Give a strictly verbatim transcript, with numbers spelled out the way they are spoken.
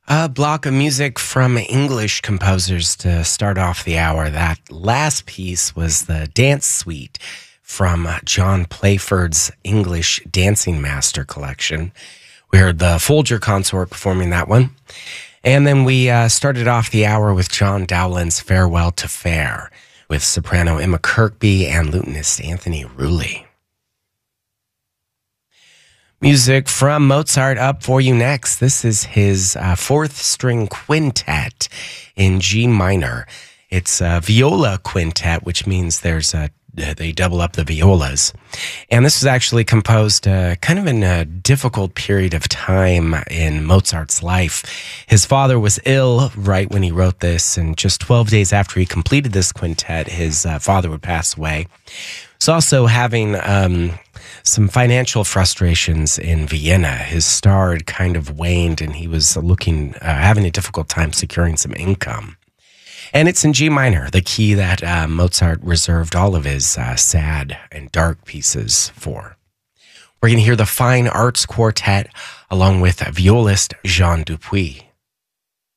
A block of music from English composers to start off the hour. That last piece was the Dance Suite from John Playford's English Dancing Master collection. We heard the Folger Consort performing that one. And then we uh, started off the hour with John Dowland's Farewell to Fair with soprano Emma Kirkby and lutenist Anthony Rulli. Music from Mozart up for you next. This is his uh, fourth string quintet in G minor. It's a viola quintet, which means there's a they double up the violas. And this was actually composed uh, kind of in a difficult period of time in Mozart's life. His father was ill right when he wrote this, and just twelve days after he completed this quintet, his uh, father would pass away. He's also having um, some financial frustrations in Vienna. His star had kind of waned, and he was looking, uh, having a difficult time securing some income. And it's in G minor, the key that uh, Mozart reserved all of his uh, sad and dark pieces for. We're going to hear the Fine Arts Quartet along with violist Jean Dupuis.